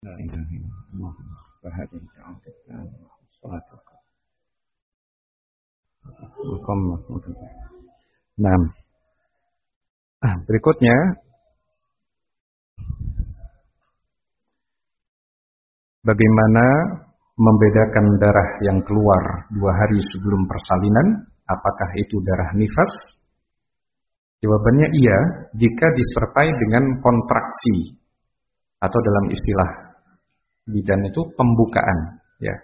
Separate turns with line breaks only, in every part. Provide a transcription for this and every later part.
لا إله إلا الله وحده لا شريك له. Nah, berikutnya bagaimana membedakan darah yang keluar 2 hari sebelum persalinan? Apakah itu darah nifas? Jawabannya iya, jika disertai dengan kontraksi atau dalam istilah bidan itu pembukaan. Ya,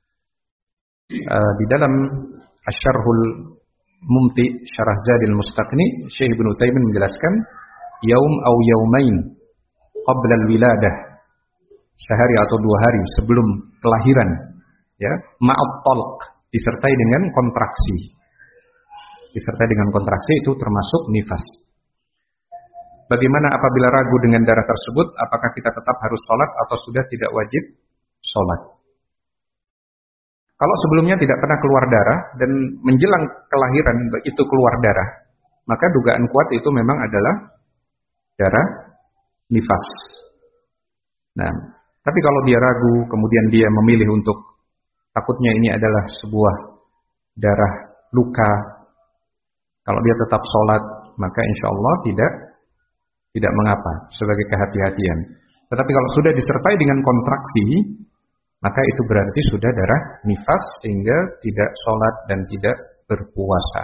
di dalam Asyarhul Mumti Syarah Zadil Mustaqni, Syekh Ibnu Utsaimin menjelaskan, yaum au yaumain qabla al-wiladah, sehari atau 2 hari sebelum kelahiran, ya, ma'at talq, disertai dengan kontraksi. Disertai dengan kontraksi itu termasuk nifas. Bagaimana apabila ragu dengan darah tersebut, apakah kita tetap harus sholat atau sudah tidak wajib sholat? Kalau sebelumnya tidak pernah keluar darah dan menjelang kelahiran itu keluar darah, maka dugaan kuat itu memang adalah darah nifas. Nah, tapi kalau dia ragu, kemudian dia memilih untuk takutnya ini adalah sebuah darah luka, kalau dia tetap sholat, maka insya Allah tidak mengapa sebagai kehati-hatian. Tetapi kalau sudah disertai dengan kontraksi, maka itu berarti sudah darah nifas sehingga tidak sholat dan tidak berpuasa.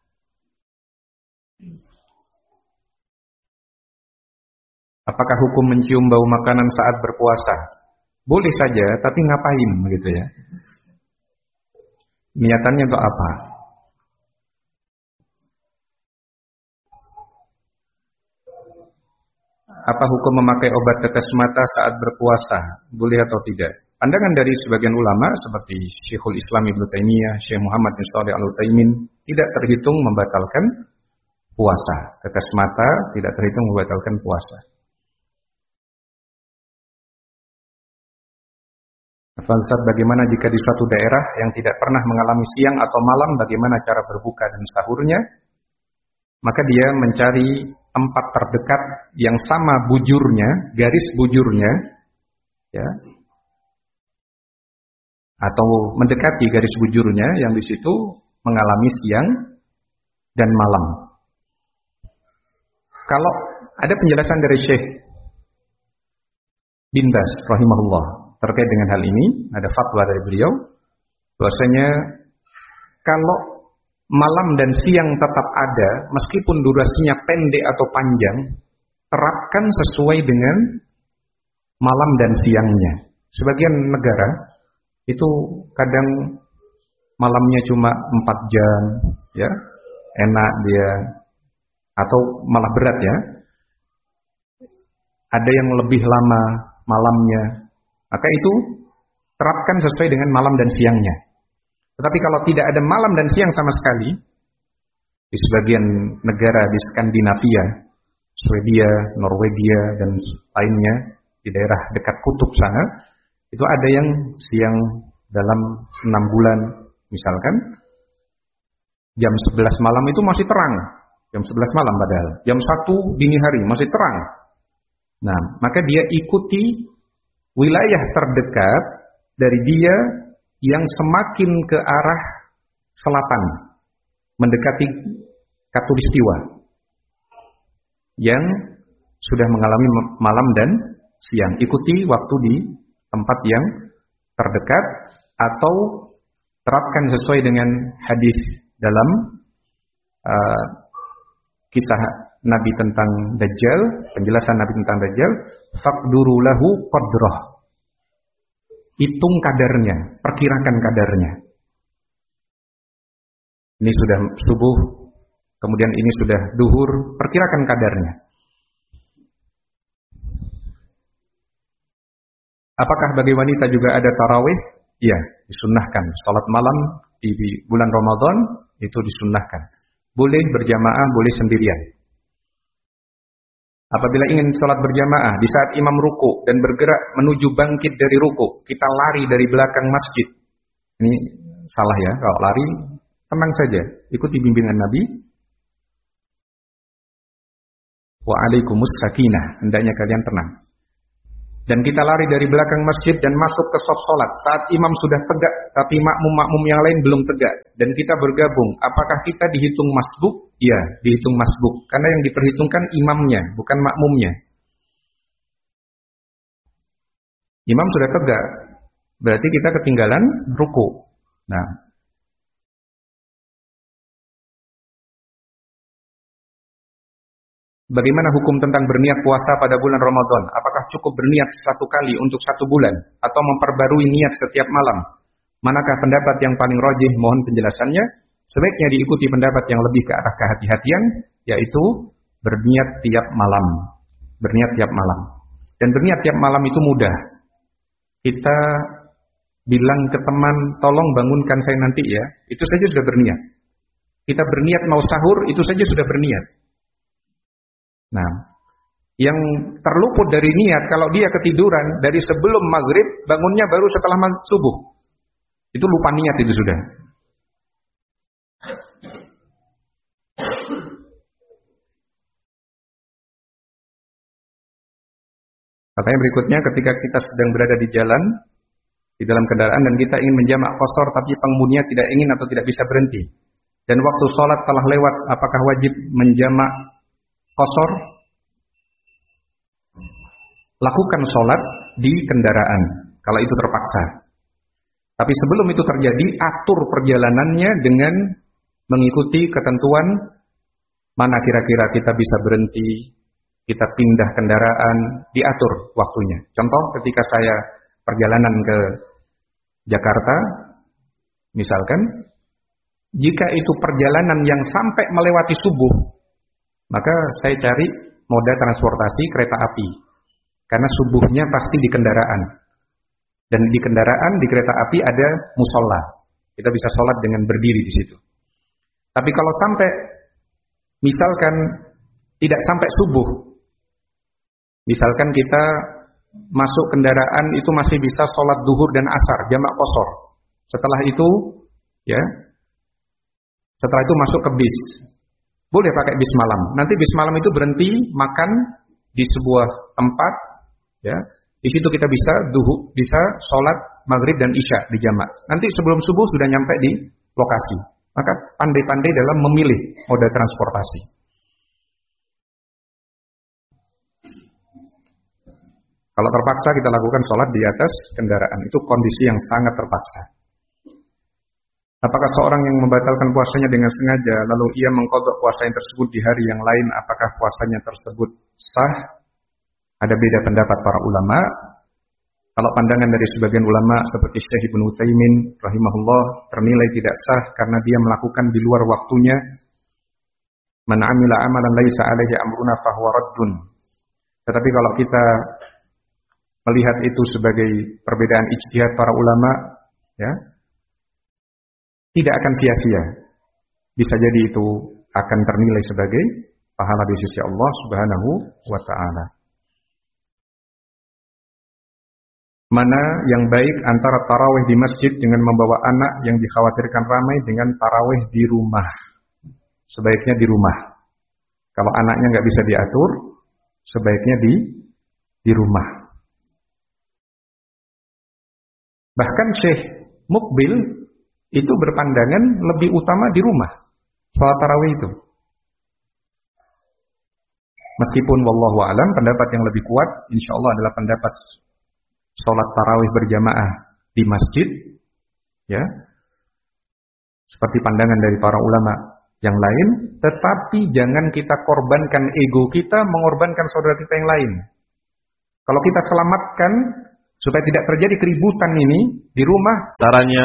Apakah hukum mencium bau makanan saat berpuasa? Boleh saja, tapi ngapain begitu ya? Niatannya untuk apa? Apa hukum memakai obat tetes mata saat berpuasa? Boleh atau tidak? Pandangan dari sebagian ulama seperti Syekhul Islam Ibnu Taimiyah, Syekh Muhammad bin Shalih Al-Utsaimin tidak terhitung membatalkan puasa. Tetes mata tidak terhitung membatalkan puasa. Ustaz, bagaimana jika di suatu daerah yang tidak pernah mengalami siang atau malam, bagaimana cara berbuka dan sahurnya? Maka dia mencari tempat terdekat yang sama bujurnya, garis bujurnya, ya, atau mendekati garis bujurnya yang di situ mengalami siang dan malam. Kalau ada penjelasan dari Syekh bin Baz rahimahullah terkait dengan hal ini, ada fatwa dari beliau bahwasanya kalau malam dan siang tetap ada, meskipun durasinya pendek atau panjang, terapkan sesuai dengan malam dan siangnya. Sebagian negara itu kadang malamnya cuma 4 jam, ya, enak dia, atau malah berat ya. Ada yang lebih lama malamnya, maka itu terapkan sesuai dengan malam dan siangnya. Tetapi kalau tidak ada malam dan siang sama sekali, di sebagian negara di Skandinavia, Swedia, Norwegia, dan lainnya, di daerah dekat kutub sana, itu ada yang siang dalam 6 bulan, misalkan, jam 11 malam itu masih terang. Jam 11 malam padahal. Jam 1 dini hari masih terang. Nah, maka dia ikuti wilayah terdekat dari dia yang semakin ke arah selatan, mendekati khatulistiwa, yang sudah mengalami malam dan siang. Ikuti waktu di tempat yang terdekat atau terapkan sesuai dengan hadis dalam kisah Nabi tentang Dajjal, penjelasan Nabi tentang Dajjal, faqduru lahu qadrah. Hitung kadarnya, perkirakan kadarnya. Ini sudah subuh, kemudian ini sudah duhur, perkirakan kadarnya. Apakah bagi wanita juga ada tarawih? Ya, disunnahkan. Salat malam di bulan Ramadan itu disunnahkan. Boleh berjamaah, boleh sendirian. Apabila ingin sholat berjamaah, di saat imam ruku dan bergerak menuju bangkit dari ruku, kita lari dari belakang masjid. Ini salah ya, kalau lari, tenang saja, ikuti bimbingan Nabi. Wa alaikumus sakinah, hendaknya kalian tenang. dan kita lari dari belakang masjid dan masuk ke saf salat saat imam sudah tegak tapi makmum-makmum yang lain belum tegak dan kita bergabung, apakah kita dihitung masbuk? Ya, dihitung masbuk karena yang diperhitungkan imamnya, bukan makmumnya. Imam sudah tegak, berarti kita ketinggalan ruku. Nah, bagaimana hukum tentang berniat puasa pada bulan Ramadan? Apakah cukup berniat satu kali untuk 1 bulan atau memperbarui niat setiap malam? Manakah pendapat yang paling rajih? Mohon penjelasannya. Sebaiknya diikuti pendapat yang lebih ke arah kehati-hatian, yaitu berniat tiap malam. Berniat tiap malam. Dan berniat tiap malam itu mudah. Kita bilang ke teman, tolong bangunkan saya nanti ya, itu saja sudah berniat. Kita berniat mau sahur, itu saja sudah berniat. Nah, yang terluput dari niat, kalau dia ketiduran dari sebelum maghrib, bangunnya baru setelah subuh. Itu lupa niat itu sudah. Pertanyaan berikutnya, ketika kita sedang berada di jalan, di dalam kendaraan dan kita ingin menjamak qashar tapi pengemudinya tidak ingin atau tidak bisa berhenti. Dan waktu sholat telah lewat, apakah wajib menjamak qashar? Lakukan sholat di kendaraan, kalau itu terpaksa. Tapi sebelum itu terjadi, atur perjalanannya dengan mengikuti ketentuan mana kira-kira kita bisa berhenti, kita pindah kendaraan, diatur waktunya. Contoh ketika saya perjalanan ke Jakarta, misalkan, jika itu perjalanan yang sampai melewati subuh, maka saya cari moda transportasi kereta api. Karena subuhnya pasti di kendaraan. Dan di kendaraan, di kereta api ada musola. Kita bisa sholat dengan berdiri di situ. Tapi kalau sampai, misalkan tidak sampai subuh, misalkan kita masuk kendaraan itu masih bisa sholat duhur dan asar, jamak qashar. Setelah itu, ya, setelah itu masuk ke bis. Boleh pakai bis malam. Nanti bis malam itu berhenti makan di sebuah tempat, ya. Di situ kita bisa sholat maghrib dan isya di jamak. Nanti sebelum subuh sudah nyampe di lokasi. Maka pandai-pandai dalam memilih moda transportasi. Kalau terpaksa kita lakukan sholat di atas kendaraan. Itu kondisi yang sangat terpaksa. Apakah seorang yang membatalkan puasanya dengan sengaja, lalu ia mengqadha puasa yang tersebut di hari yang lain, apakah puasanya tersebut sah? Ada beda pendapat para ulama. Kalau pandangan dari sebagian ulama seperti Syekh Ibnu Utsaimin rahimahullah ternilai tidak sah karena dia melakukan di luar waktunya. Man 'amila 'amalan laisa 'alaihi amruna fahuwa raddun. Tetapi kalau kita melihat itu sebagai perbedaan ijtihad para ulama, ya, tidak akan sia-sia. Bisa jadi itu akan ternilai sebagai pahala di sisi Allah Subhanahu wa taala. Mana yang baik antara tarawih di masjid dengan membawa anak yang dikhawatirkan ramai dengan tarawih di rumah? Sebaiknya di rumah. Kalau anaknya nggak bisa diatur, sebaiknya di rumah. Bahkan Syekh Mukbil itu berpandangan lebih utama di rumah salat tarawih itu. Meskipun wallahu a'lam pendapat yang lebih kuat insyaallah adalah pendapat salat tarawih berjamaah di masjid, ya. Seperti pandangan dari para ulama yang lain, tetapi jangan kita korbankan ego kita mengorbankan saudara kita yang lain. Kalau kita selamatkan supaya tidak terjadi keributan ini di rumah,
caranya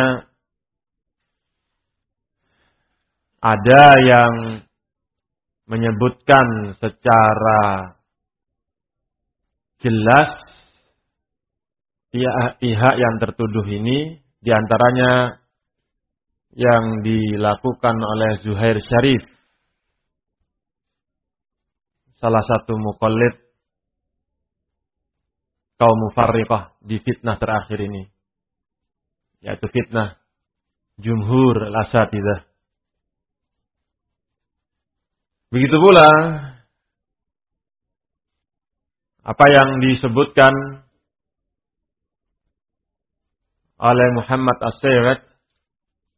ada yang menyebutkan secara jelas pihak yang tertuduh ini, diantaranya yang dilakukan oleh Zuhair Syarif, salah satu muqallid kaum mufarriqah di fitnah terakhir ini, yaitu fitnah jumhur al-asatidzah. Begitu pula apa yang disebutkan oleh Muhammad As-Sayyid